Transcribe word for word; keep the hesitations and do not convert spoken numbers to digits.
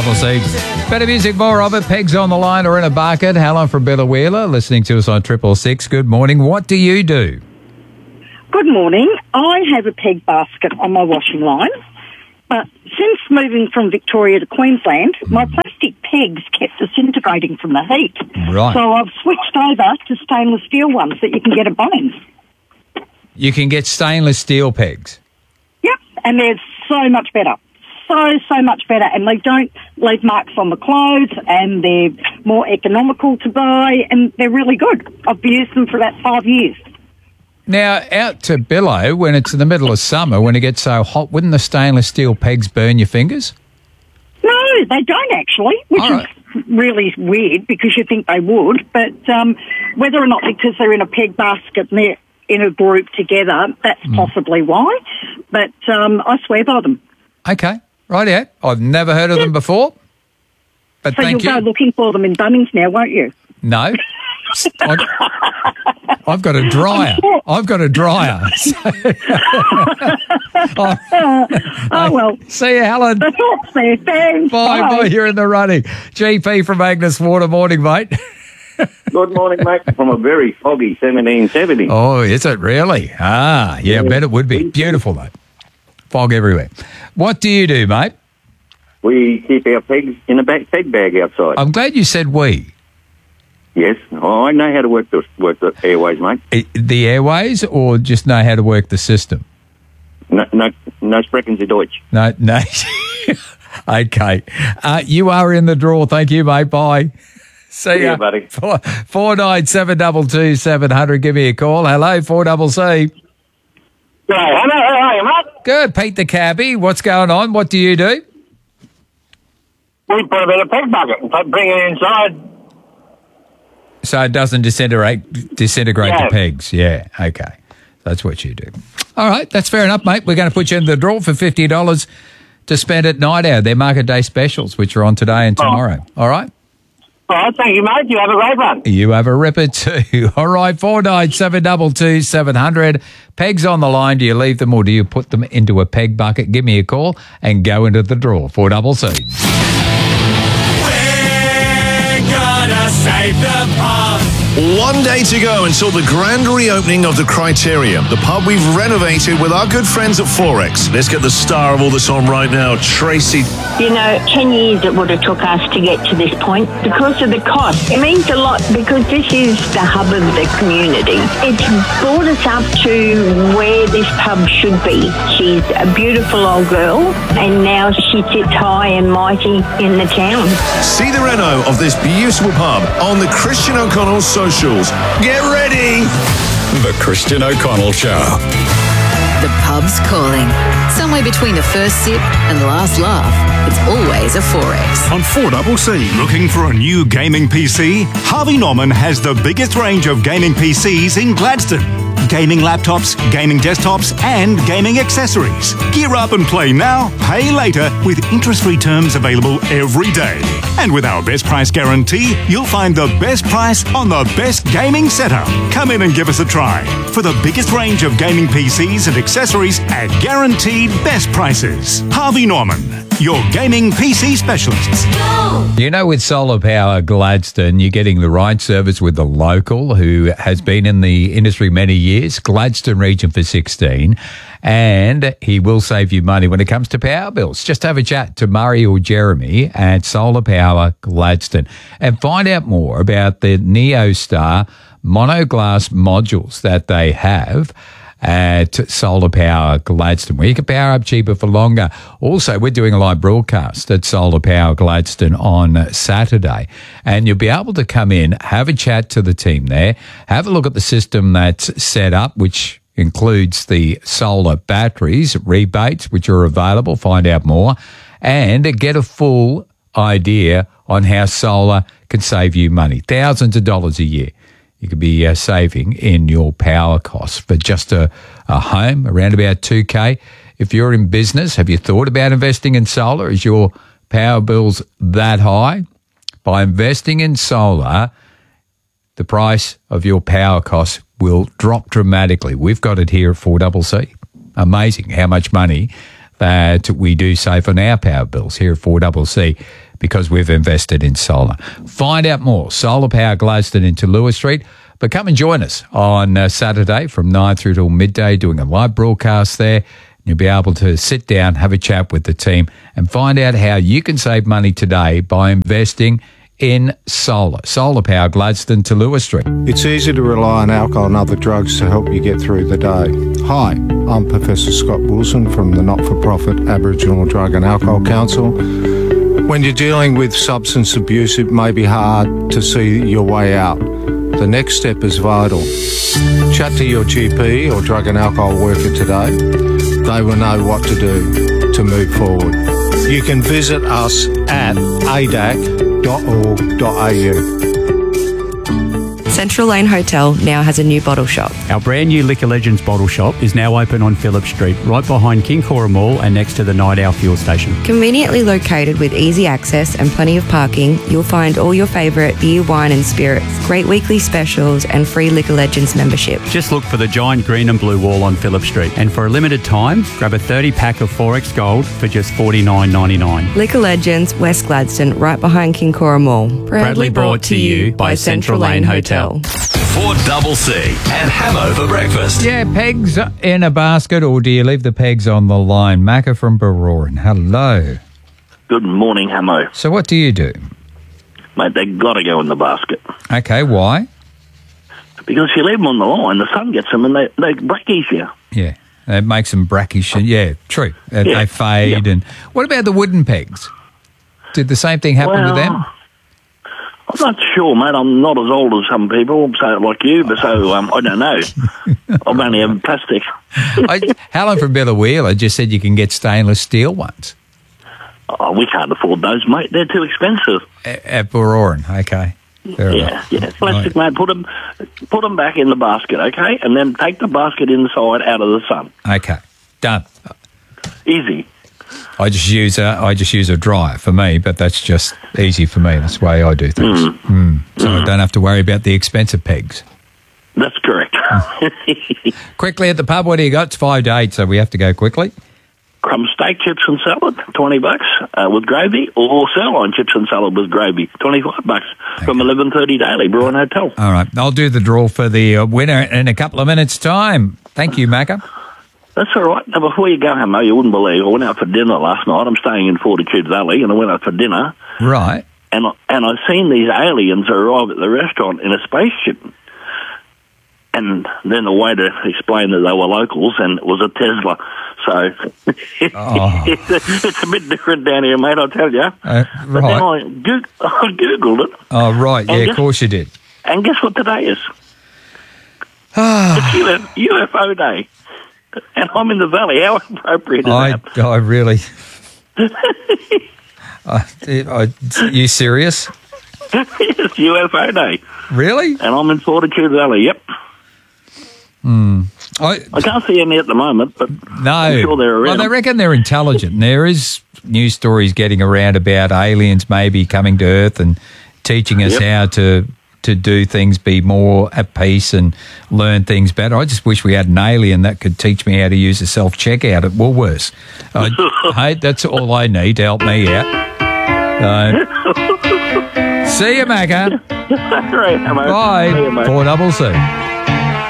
Double C. Better music, more of it. Pegs on the line or in a bucket. Helen from Bella Wheeler listening to us on Triple Six. Good morning. What do you do? Good morning. I have a peg basket on my washing line, but since moving from Victoria to Queensland, mm. my plastic pegs kept disintegrating from the heat. Right. So I've switched over to stainless steel ones that you can get at Bunnings. You can get stainless steel pegs? Yep, and they're so much better. So, so much better, and they don't leave marks on the clothes, and they're more economical to buy, and they're really good. I've used them for about five years. Now, out to Billow, when it's in the middle of summer, when it gets so hot, wouldn't the stainless steel pegs burn your fingers? No, they don't actually, which right. is really weird because you think they would. But um, whether or not because they're in a peg basket and they're in a group together, that's mm. possibly why. But um, I swear by them. Okay, right out. I've never heard of yeah. them before. But so thank you'll you. go looking for them in Bunnings now, won't you? No. I, I've got a dryer. I've got a dryer. oh, oh, well. See you, Helen. The thoughts there. Thanks. Bye, bye. bye. You're in the running. G P from Agnes Water. Morning, mate. Good morning, mate. From a very foggy seventeen seventy. Oh, is it really? Ah, yeah, I bet it would be. Beautiful, though. Fog everywhere. What do you do, mate? We keep our pegs in a back peg bag outside. I'm glad you said we. Yes. Oh, I know how to work the, work the airways, mate. It, the airways, or just know how to work the system? No, no, no sprechen Sie Deutsch. No, no. Okay. Uh, you are in the draw. Thank you, mate. Bye. See, See ya, you, buddy. Four, four nine seven double two seven hundred. Give me a call. Hello, four double C. Yeah, hello, how are you, mate? Good. Pete the cabbie. What's going on? What do you do? We put them in a peg bucket and bring it inside. So it doesn't disintegrate, disintegrate Yeah. the pegs. Yeah, okay. That's what you do. All right, that's fair enough, mate. We're going to put you in the draw for fifty dollars to spend at Night Hour. They're market day specials, which are on today and tomorrow. All right? All right, thank you, mate. You have a great one. You have a ripper too. All right, four nine seven double two seven hundred. Pegs on the line. Do you leave them or do you put them into a peg bucket? Give me a call and go into the draw. four double C. Save the pub. One day to go until the grand reopening of the Criterium, the pub we've renovated with our good friends at Forex. Let's get the star of all this on right now, Tracy. You know, ten years it would have took us to get to this point because of the cost. It means a lot because this is the hub of the community. It's brought us up to where this pub should be. She's a beautiful old girl and now she sits high and mighty in the town. See the reno of this beautiful pub on the Christian O'Connell socials. Get ready! The Christian O'Connell Show. The pub's calling. Somewhere between the first sip and the last laugh, it's always a Forex. On four double C. Looking for a new gaming P C? Harvey Norman has the biggest range of gaming P Cs in Gladstone. Gaming laptops, gaming desktops, and gaming accessories. Gear up and play now, pay later with interest-free terms available every day. And with our best price guarantee, you'll find the best price on the best gaming setup. Come in and give us a try for the biggest range of gaming P Cs and accessories at guaranteed best prices. Harvey Norman, your gaming P C specialists. You know, with Solar Power Gladstone, you're getting the right service with the local who has been in the industry many years, Gladstone region for sixteen, and he will save you money when it comes to power bills. Just have a chat to Murray or Jeremy at Solar Power Gladstone and find out more about the NeoStar monoglass modules that they have at Solar Power Gladstone, where you can power up cheaper for longer. Also, we're doing a live broadcast at Solar Power Gladstone on Saturday, and you'll be able to come in, have a chat to the team there, have a look at the system that's set up, which includes the solar batteries, rebates, which are available, find out more, and get a full idea on how solar can save you money, thousands of dollars a year. You could be uh, saving in your power costs for just a, a home, around about two K. If you're in business, have you thought about investing in solar? Is your power bills that high? By investing in solar, the price of your power costs will drop dramatically. We've got it here at four C C. Amazing how much money that we do save on our power bills here at four C C because we've invested in solar. Find out more, Solar Power Gladstone into Lewis Street. But come and join us on uh, Saturday from nine through till midday doing a live broadcast there. You'll be able to sit down, have a chat with the team and find out how you can save money today by investing in solar. Solar Power Gladstone to Lewis Street. It's easy to rely on alcohol and other drugs to help you get through the day. Hi, I'm Professor Scott Wilson from the not-for-profit Aboriginal Drug and Alcohol Council. When you're dealing with substance abuse, it may be hard to see your way out. The next step is vital. Chat to your G P or drug and alcohol worker today. They will know what to do to move forward. You can visit us at a d a c dot org dot a u. Central Lane Hotel now has a new bottle shop. Our brand new Liquor Legends bottle shop is now open on Phillip Street, right behind King Cora Mall and next to the Night Owl fuel station. Conveniently located with easy access and plenty of parking, you'll find all your favourite beer, wine and spirits, great weekly specials and free Liquor Legends membership. Just look for the giant green and blue wall on Phillip Street. And for a limited time, grab a thirty pack of four X Gold for just forty-nine ninety-nine. Liquor Legends, West Gladstone, right behind King Cora Mall. Proudly, Proudly brought to you by Central Lane Hotel. four C C and Hamo for breakfast. Yeah, pegs in a basket, or do you leave the pegs on the line? Macca from Baroran. Hello. Good morning, Hamo. So what do you do? Mate, they got to go in the basket. Okay, why? Because if you leave them on the line, the sun gets them and they, they break easier. Yeah, it makes them brackish. And, yeah, true. And Yeah. they fade. Yeah. And what about the wooden pegs? Did the same thing happen well, with them? I'm not sure, mate. I'm not as old as some people, so like you, but so um, I don't know. I've only had plastic. I, Helen from Bella Wheeler just said you can get stainless steel ones. Oh, we can't afford those, mate. They're too expensive. At, at Baroran, okay. Fair yeah, enough. yeah. Plastic, mate. Put them, put them back in the basket, okay? And then take the basket inside out of the sun. Okay, done. Easy. I just use a I just use a dryer for me, but that's just easy for me. That's the way I do things. Mm. Mm. So mm. I don't have to worry about the expensive pegs. That's correct. Quickly at the pub, what do you got? It's five to eight, so we have to go quickly. Crumb steak, chips and salad, twenty bucks uh, with gravy, or sirloin chips and salad with gravy, twenty-five bucks okay. from eleven thirty daily, Bruin Hotel. All right, I'll do the draw for the uh, winner in a couple of minutes' time. Thank you, Macca. That's all right. Now, before you go, Hamo, you wouldn't believe I went out for dinner last night. I'm staying in Fortitude Valley, and I went out for dinner. Right. And and I seen these aliens arrive at the restaurant in a spaceship. And then the waiter explained that they were locals, and it was a Tesla. So oh. it's, it's a bit different down here, mate, I'll tell you. Uh, right. But then I, Goog- I Googled it. Oh, right. Yeah, of course you did. And guess what today is? It's U F- U F O Day. And I'm in the valley. How appropriate is I, that? I really... uh, are you serious? It's U F O Day. Really? And I'm in Fortitude Valley, yep. Mm. I, I can't see any at the moment, but no. I'm sure they're around. Well, they reckon they're intelligent. There is news stories getting around about aliens maybe coming to Earth and teaching us yep. how to... to do things, be more at peace and learn things better. I just wish we had an alien that could teach me how to use a self-checkout at Woolworths. Uh, hey, that's all I need to help me out. Uh, see you, Macca. Great, Bye. Four double C.